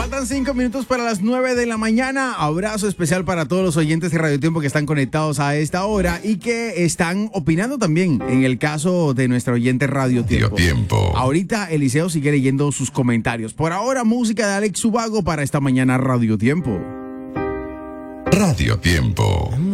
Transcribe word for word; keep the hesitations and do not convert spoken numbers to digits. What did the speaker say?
Faltan cinco minutos para las nueve de la mañana. Abrazo especial para todos los oyentes de Radio Tiempo que están conectados a esta hora y que están opinando también en el caso de nuestro oyente Radio Tiempo. Tiempo. Ahorita Eliseo sigue leyendo sus comentarios. Por ahora, música de Alex Ubago para esta mañana Radio Tiempo. Radio Tiempo.